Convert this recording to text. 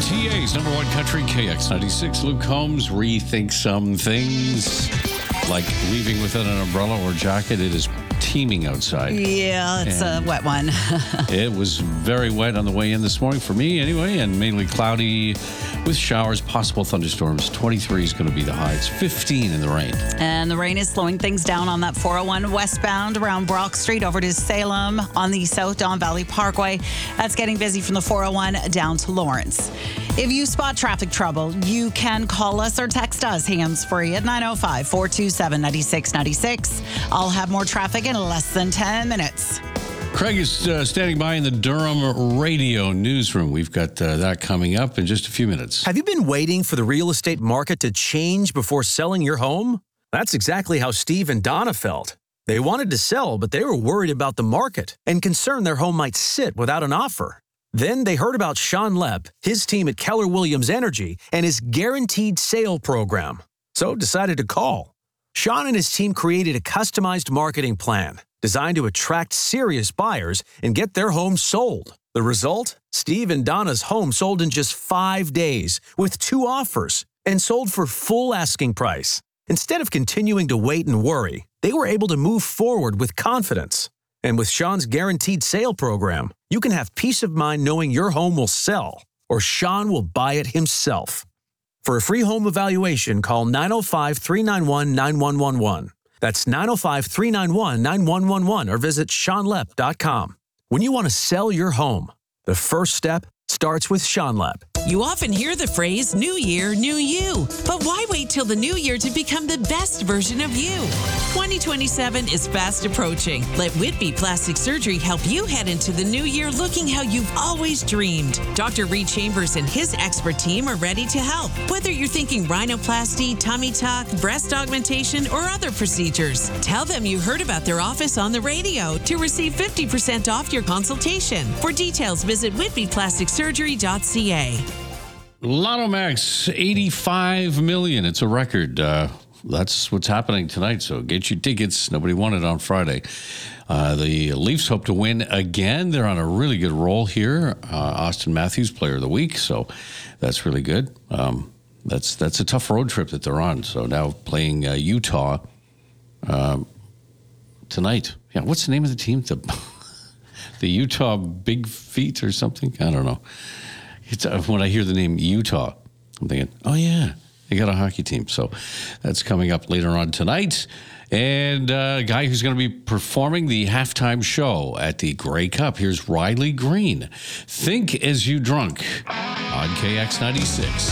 TA's number one country, KX96. Luke Combs rethinks some things, like leaving without an umbrella or jacket. It is teeming outside. Yeah, it's a wet one. It was very wet on the way in this morning for me anyway, and mainly cloudy with showers, possible thunderstorms. 23 is going to be the high. It's 15 in the rain. And the rain is slowing things down on that 401 westbound around Brock Street over to Salem on the South Don Valley Parkway. That's getting busy from the 401 down to Lawrence. If you spot traffic trouble, you can call us or text us hands-free at 905-427-9696. I'll have more traffic in less than 10 minutes. Craig is standing by in the Durham Radio Newsroom. We've got that coming up in just a few minutes. Have you been waiting for the real estate market to change before selling your home? That's exactly how Steve and Donna felt. They wanted to sell, but they were worried about the market and concerned their home might sit without an offer. Then they heard about Sean Lepp, his team at Keller Williams Energy, and his guaranteed sale program. So decided to call. Sean and his team created a customized marketing plan designed to attract serious buyers and get their home sold. The result? Steve and Donna's home sold in just 5 days with 2 offers and sold for full asking price. Instead of continuing to wait and worry, they were able to move forward with confidence. And with Sean's guaranteed sale program, you can have peace of mind knowing your home will sell or Sean will buy it himself. For a free home evaluation, call 905-391-9111. That's 905-391-9111 or visit SeanLepp.com. When you want to sell your home, the first step starts with Sean Lepp. You often hear the phrase, new year, new you. But why wait till the new year to become the best version of you? 2027 is fast approaching. Let Whitby Plastic Surgery help you head into the new year looking how you've always dreamed. Dr. Reed Chambers and his expert team are ready to help. Whether you're thinking rhinoplasty, tummy tuck, breast augmentation, or other procedures, tell them you heard about their office on the radio to receive 50% off your consultation. For details, visit whitbyplasticsurgery.ca. Lotto Max, 85 million. It's a record. That's what's happening tonight, so get your tickets. Nobody won it on Friday. The Leafs hope to win again. They're on a really good roll here. Austin Matthews, Player of the Week, so that's really good. That's a tough road trip that they're on. So now playing Utah tonight. Yeah, what's the name of the team? The Utah Big Feet or something? I don't know. When I hear the name Utah, I'm thinking, oh, yeah, they got a hockey team. So that's coming up later on tonight. And a guy who's going to be performing the halftime show at the Grey Cup. Here's Riley Green. Think As You Drunk on KX96.